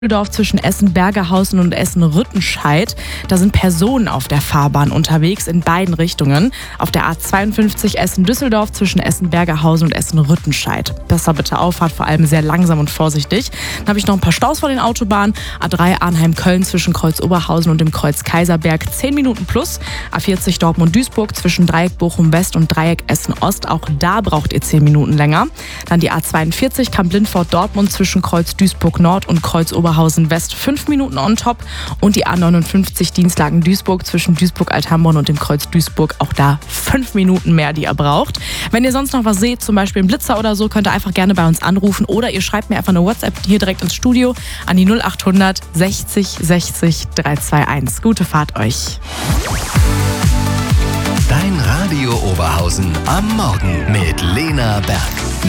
Düsseldorf zwischen Essen-Bergerhausen und Essen-Rüttenscheid. Da sind Personen auf der Fahrbahn unterwegs in beiden Richtungen. Auf der A52 Essen-Düsseldorf zwischen Essen-Bergerhausen und Essen-Rüttenscheid. Besser bitte Auffahrt, vor allem sehr langsam und vorsichtig. Dann habe ich noch ein paar Staus vor den Autobahnen. A3 Arnheim-Köln zwischen Kreuz Oberhausen und dem Kreuz Kaiserberg 10 Minuten plus. A40 Dortmund-Duisburg zwischen Dreieck Bochum-West und Dreieck Essen-Ost. Auch da braucht ihr 10 Minuten länger. Dann die A42 Kamp-Lindfort-Dortmund zwischen Kreuz Duisburg-Nord und Kreuz Oberhausen West 5 Minuten on top und die A59 Dienstlaken-Duisburg zwischen Duisburg-Althamborn und dem Kreuz Duisburg, auch da 5 Minuten mehr, die ihr braucht. Wenn ihr sonst noch was seht, zum Beispiel einen Blitzer oder so, könnt ihr einfach gerne bei uns anrufen oder ihr schreibt mir einfach eine WhatsApp hier direkt ins Studio an die 0800 60 60 321. Gute Fahrt euch. Dein Radio Oberhausen am Morgen mit Lena Berg.